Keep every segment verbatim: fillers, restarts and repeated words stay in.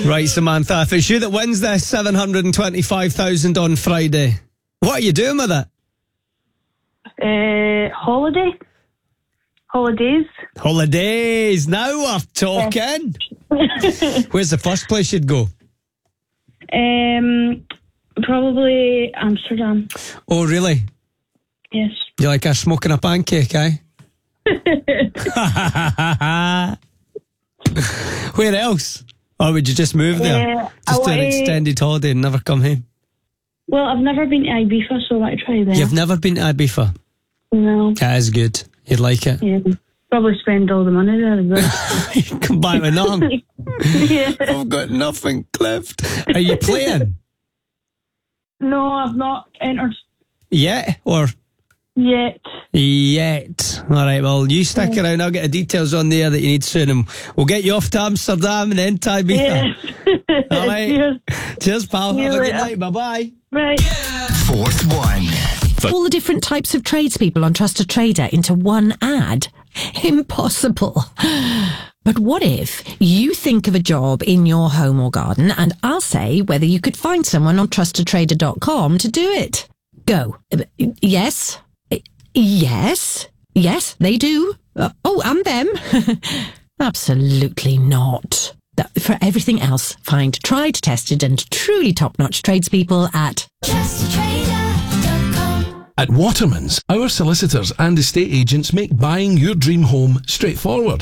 Right, Samantha, if it's you that wins this seven hundred twenty-five thousand on Friday, what are you doing with it? Uh, holiday. Holidays. Holidays. Now we're talking. Where's the first place you'd go? Um, probably Amsterdam. Oh, really? Yes. You like a smoking a pancake, eh? Where else? Or would you just move there? Uh, just do an to... extended holiday and never come home? Well, I've never been to Ibiza, so I want to try there. You've never been to Ibiza? No. That is good. You'd like it? Yeah. Probably spend all the money there as well. You come back with nothing. Yeah. I've got nothing left. Are you playing? No, I've not entered Yet? Or? yet. Yet. All right, well, you stick Yeah. around. I'll get the details on there that you need soon, and we'll get you off to Amsterdam and then to Ibiza. Yeah. All right. Cheers. Cheers, pal. See you Have a good later. night. Bye-bye. Right. Fourth one. All the different types of tradespeople on Trusted Trader into one ad? Impossible. But what if you think of a job in your home or garden and I'll say whether you could find someone on trusted trader dot com to do it? Go. Uh, Yes. Uh, Yes. Yes, they do. Uh, oh, and them. Absolutely not. That- For everything else, find tried, tested and truly top-notch tradespeople at At Waterman's, our solicitors and estate agents make buying your dream home straightforward.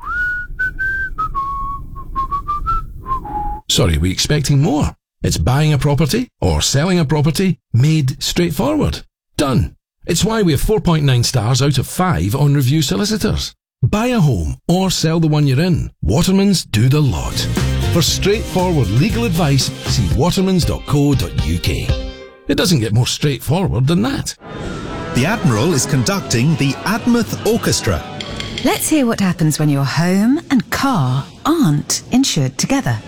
Sorry, we expecting more? It's buying a property or selling a property made straightforward. Done. It's why we have four point nine stars out of five on Review Solicitors. Buy a home or sell the one you're in. Waterman's do the lot. For straightforward legal advice, see watermans dot co dot uk. It doesn't get more straightforward than that. The Admiral is conducting the Admouth Orchestra. Let's hear what happens when your home and car aren't insured together.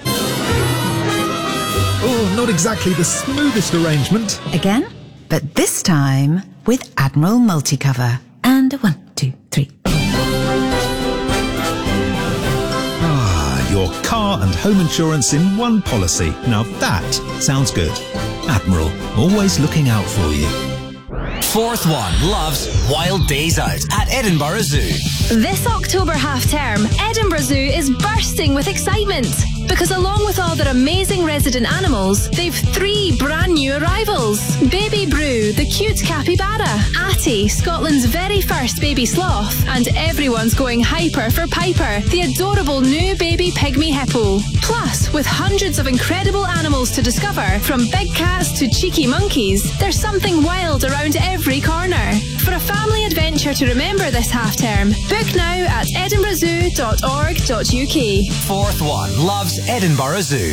Oh, not exactly the smoothest arrangement. Again, but this time with Admiral Multicover. And a one, two, three. Ah, your car and home insurance in one policy. Now that sounds good. Admiral, always looking out for you. Fourth one loves Wild Days Out at Edinburgh Zoo. This October half term, Edinburgh Zoo is bursting with excitement because along with all their amazing resident animals, they've three brand new arrivals. Baby Brew, the cute capybara, Atty, Scotland's very first baby sloth, and everyone's going hyper for Piper, the adorable new baby pygmy hippo. Plus, with hundreds of incredible animals to discover, from big cats to cheeky monkeys, there's something wild around every corner. For a family adventure to remember this half term, book now at edinburgh zoo dot org dot uk. Fourth one loves Edinburgh Zoo.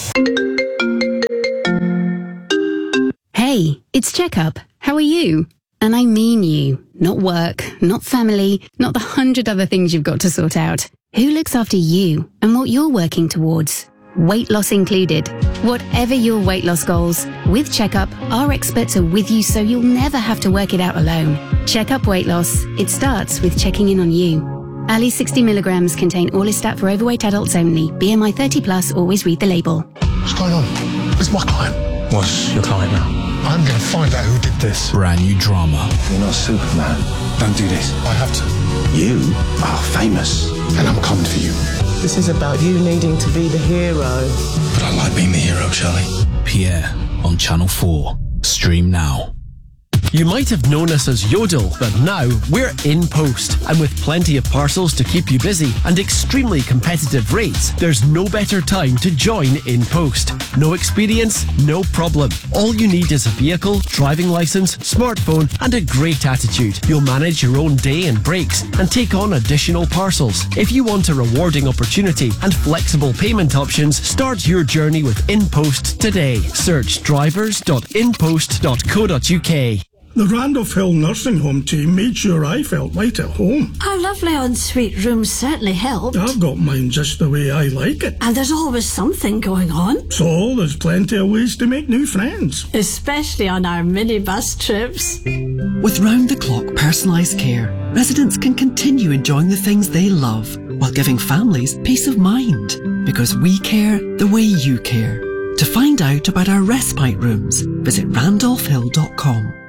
Hey, it's Checkup. How are you? And I mean you, not work, not family, not the hundred other things you've got to sort out. Who looks after you and what you're working towards? Weight loss included. Whatever your weight loss goals, with Checkup, our experts are with you so you'll never have to work it out alone. Checkup Weight Loss. It starts with checking in on you. Ali sixty milligrams contain Orlistat for overweight adults only. B M I thirty plus, always read the label. What's going on? It's my client. What's your client now? I'm going to find out who did this. Brand new drama. You're not Superman. Don't do this. I have to. You are famous, and I'm coming for you. This is about you needing to be the hero. But I like being the hero, Shelley. Pierre on Channel four. Stream now. You might have known us as Yodel, but now we're In Post. And with plenty of parcels to keep you busy and extremely competitive rates, there's no better time to join In Post. No experience, no problem. All you need is a vehicle, driving licence, smartphone and a great attitude. You'll manage your own day and breaks and take on additional parcels. If you want a rewarding opportunity and flexible payment options, start your journey with In Post today. Search drivers dot in post dot co dot uk. The Randolph Hill Nursing Home team made sure I felt right at home. Our lovely ensuite rooms certainly helped. I've got mine just the way I like it. And there's always something going on. So there's plenty of ways to make new friends. Especially on our minibus trips. With round-the-clock personalised care, residents can continue enjoying the things they love while giving families peace of mind. because we care the way you care. To find out about our respite rooms, visit randolph hill dot com.